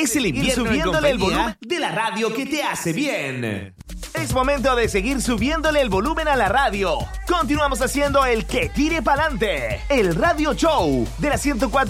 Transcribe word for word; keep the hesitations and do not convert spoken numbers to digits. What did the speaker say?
Es el invierno subiéndole el volumen de la radio que te hace bien. Es momento de seguir subiéndole el volumen a la radio. Continuamos haciendo el Que Tire Pa'lante, el radio show de la ciento cuatro